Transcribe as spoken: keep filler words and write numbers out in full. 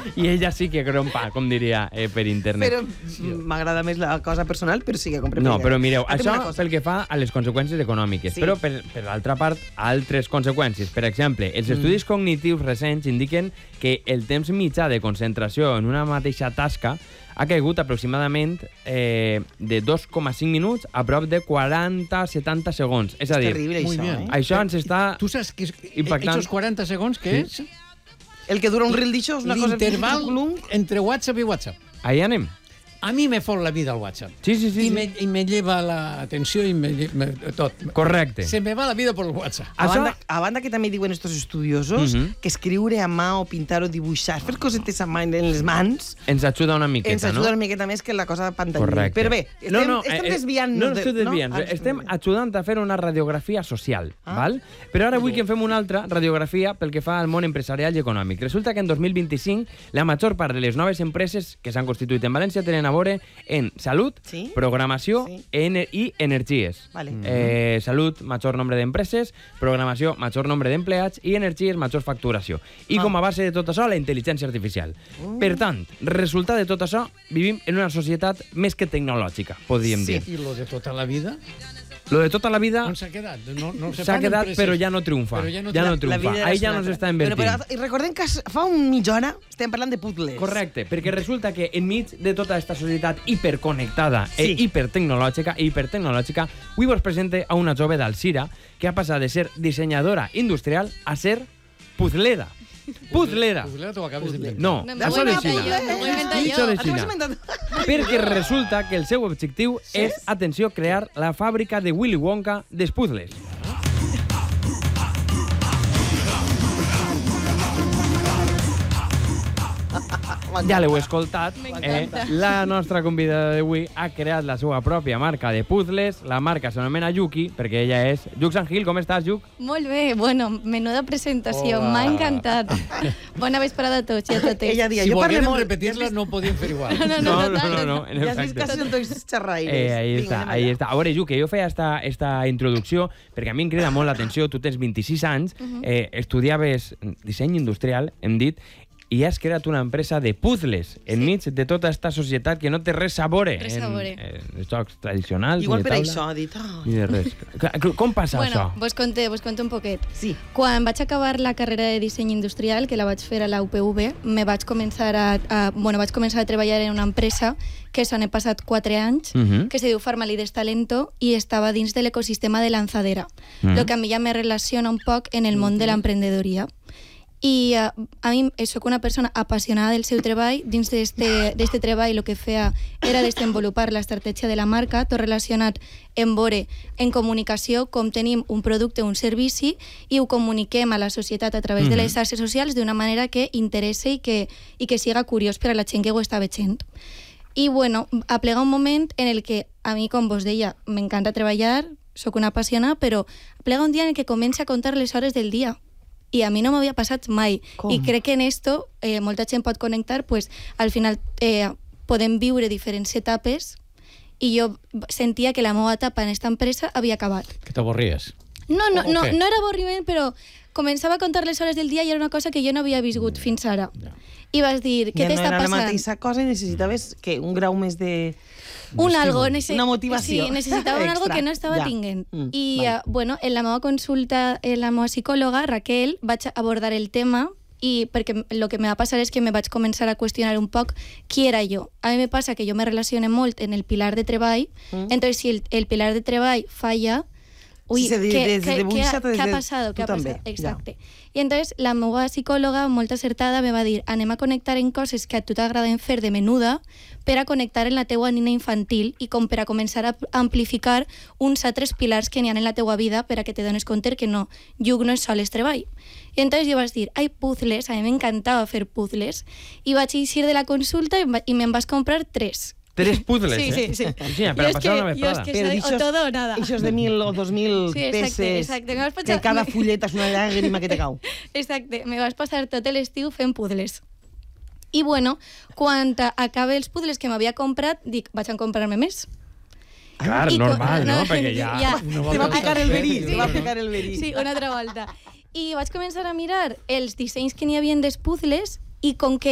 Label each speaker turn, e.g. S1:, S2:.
S1: I ella sí que creu en pa, com diria eh, per internet.
S2: Però m'agrada més la cosa personal, però sí que compre
S1: No,
S2: per
S1: però mireu,
S2: Ah,
S1: això pel que fa a les conseqüències econòmiques,
S2: Sí.
S1: però per, per l'altra part, altres conseqüències. Per exemple, els estudis cognitius recents indiquen que el temps mitjà de concentració en una mateixa tasca ha caigut aproximadament eh, de dos coma cinc minuts a prop de quaranta a setanta segons. És a dir,
S2: terrible,
S3: Muy
S2: això,
S3: bien.
S2: eh?
S1: això ens està...
S3: Tu saps que
S1: Impactant.
S3: esos quaranta segons què és?
S2: El que dura un reel d'això és una cosa...
S3: L'interval entre WhatsApp i WhatsApp.
S1: Ahí anem.
S3: A mi me fot la vida el WhatsApp.
S1: Sí, sí, sí.
S3: I
S1: sí.
S3: me, i me lleva l'atenció i me, lle- me, tot.
S1: Correcte.
S3: Se me va la vida por el WhatsApp.
S2: A
S1: Això-
S2: banda, a banda que també diuen estos estudiosos
S1: Mhm.
S2: que escriure a mà o pintar o dibuixar, fer cosetes a mà en les mans,
S1: Ens ajuda una miqueta,
S2: ens
S1: no?
S2: ajuda una miqueta més que la cosa pantallina.
S1: Correcte.
S2: Però bé, estem,
S1: no, no,
S2: estem
S1: eh,
S2: desviant-nos...
S1: No, no estem
S2: de-
S1: desviant.
S2: Ah,
S1: Estem ajudant a fer una radiografia social,
S2: Ah.
S1: val? Però ara vull que en fem una altra radiografia pel que fa al món empresarial i econòmic. Resulta que en dos mil vint-i-cinc la major part de les noves empreses que s'han constituït en València tenen a veure en salut,
S2: Sí.
S1: programació
S2: Sí.
S1: ener i energies.
S2: Vale.
S1: Eh, salut, major nombre d'empreses, programació, major nombre d'empleats i energies, major facturació. I
S2: Ah.
S1: com a base de tot això, la intel·ligència artificial.
S2: Uh.
S1: Per tant, resultat de tot això, vivim en una societat més que tecnològica, podríem
S2: Sí.
S1: dir.
S3: I lo de tota la vida,
S1: Lo de tota la vida
S3: on s'ha quedat? No, no se
S1: s'ha
S3: fan
S1: quedat,
S3: empreses.
S1: però ja no triomfa.
S3: Però ja no
S1: ja no
S3: triomfa.
S1: triomfa. Ahí ja no s'està invertint.
S2: Però, però, i recordem que fa un mitja hora estem parlant de puzzles.
S1: Correcte, perquè resulta que enmig de tota aquesta societat hiperconnectada
S2: Sí.
S1: i hipertecnològica, hipertecnològica, avui vos presente a una jove d'Alzira que ha passat de ser dissenyadora industrial a ser puzzlera. Puzzlera.
S3: Puzzlera t'ho acabes d'inventar.
S1: No,
S4: No,
S1: això
S4: m'ho he
S1: de
S4: inventat
S1: Xina.
S4: jo, no m'ho he inventat
S1: Això
S4: jo.
S1: de
S2: Has
S1: Xina.
S2: inventat...
S1: Perquè resulta que el seu objectiu és, atenció, crear la fàbrica de Willy Wonka dels puzzles. Ja l'heu escoltat, eh? La nostra convidada d'avui ha creat la seva pròpia marca de puzzles. La marca s'anomena Yuki, perquè ella és Yuc Sangil. Com estàs, Yuc?
S4: Molt bé, bueno, menuda presentació,
S3: Hola.
S4: m'ha encantat. Bona vesprada a tots i a totes.
S2: Ella dia,
S3: Si
S2: jo parlo
S3: volgueren
S2: molt...
S3: repetir-la, no ho podien fer igual.
S4: No, no,
S1: No, no,
S4: total,
S1: no, no, en
S2: Ja has vist
S1: efecte.
S2: que són tots xerraires.
S1: Eh, ahí
S2: Vinga,
S1: està,
S2: anem
S1: ahí
S2: allà.
S1: està. A veure, Yuc, que jo feia esta, esta introducció perquè a mi em crida molt l'atenció. Tu tens vint-i-sis anys, eh, estudiaves disseny industrial, hem dit, i has creat una empresa de puzzles enmig de tota aquesta societat que no té res a veure
S4: Res a
S1: en,
S4: veure.
S1: en els jocs tradicionals.
S2: Igual
S1: ni de
S2: per
S1: taula,
S2: això ha dit... Oh.
S1: Ni de res. C- Com passa
S4: Bueno,
S1: això?
S4: vos conté, vos conté un poquet.
S2: Sí.
S4: Quan vaig acabar la carrera de disseny industrial, que la vaig fer a la U P V, me vaig començar a, a, bueno, vaig començar a treballar en una empresa que s'han passat quatre anys,
S1: Mhm.
S4: que se diu Farmalides Talento, i estava dins de l'ecosistema de Lanzadera,
S1: Mhm.
S4: lo que a mi ja me relaciona un poc en el món de l'emprenedoria. I uh, a mi soc una persona apassionada del seu treball. Dins d'este treball el que feia era desenvolupar l'estratègia de la marca, tot relacionat en veure en comunicació com tenim un producte o un servici i ho comuniquem a la societat a través de les xarxes socials d'una manera que interesse i que, i que siga curiós per a la gent que ho està veient. I bueno, aplega un moment en el que a mi, com vos deia, m'encanta treballar, sóc una apassionada, però aplega un dia en el que comença a contar les hores del dia. I a mi no m'havia passat mai.
S2: Com?
S4: I crec que en esto eh, molta gent pot connectar, pues, al final eh, podem viure diferents etapes i jo sentia que la meva etapa en aquesta empresa havia acabat.
S3: Que t'avorries.
S4: No, no,
S3: O- o
S4: no,
S3: què?
S4: no era avorriment, però començava a contar les hores del dia i era una cosa que jo no havia viscut fins ara.
S3: Ja.
S4: I vas dir, què
S2: Ja no
S4: t'està
S2: era la
S4: passant?
S2: mateixa cosa i necessitaves que un grau més de...
S4: Un
S2: estímul,
S4: algo, nece
S2: una motivació
S4: Sí, necessitava un algo
S2: extra.
S4: que no estava
S2: Ja.
S4: tinguent.
S2: Mm,
S4: I,
S2: vale.
S4: uh, bueno, en la meva consulta, en la meva psicòloga, Raquel, vaig abordar el tema i perquè el que me va passar és que me vaig començar a qüestionar un poc qui era jo. A mi me passa que jo me relaciono molt en el pilar de treball,
S2: Mm.
S4: entonces si el, el pilar de treball falla, uy,
S2: Sí, se de-
S4: ¿qué,
S2: desde
S4: qué-
S2: dibuixa
S4: qué,
S2: desde
S4: ¿qué ha pasado?
S2: tu
S4: ¿Qué ha
S2: també,
S4: pasado?
S2: ja.
S4: Exacte. I entonces la meva psicòloga, molt acertada, me va dir anem a connectar en coses que a tu t'agraden fer de menuda per a connectar en la teua nina infantil i com per a començar a amplificar uns altres pilars que n'hi ha en la teua vida per a que te dones compte que no, lluc no és sols treball. I entonces jo vaig dir, ai, puzzles, a mi m'encantava fer puzzles. I vaig eixir de la consulta i em va- i me'n vas comprar tres.
S1: Tres puzzles,
S4: Sí,
S1: eh?
S4: sí, sí.
S1: Sí, per
S4: Jo
S1: a
S4: és
S1: passar
S4: que-
S1: una
S4: jo és
S1: vesprada.
S4: que
S2: Però
S4: soy
S2: d'aixòs-
S4: o todo o nada.
S2: Eixos de mil o dos mil
S4: Sí, exacte,
S2: peces,
S4: exacte. Me vas
S2: que
S4: passar-
S2: cada
S4: me-
S2: fulleta és una llàgrima que te cau.
S4: Exacte, me vas passar tot l'estiu fent puzzles. I bueno, quan acabe els puzzles que m'havia comprat, dic, vaig a comprar-me més.
S1: Clar,
S4: I co-
S1: normal, no? Perquè ja...
S3: No
S2: Te va
S3: val
S2: picar
S3: la
S2: el
S3: pena.
S2: verí, te va picar el verí.
S4: Sí, una altra volta. I vaig començar a mirar els dissenys que n'hi havia dels puzzles i com que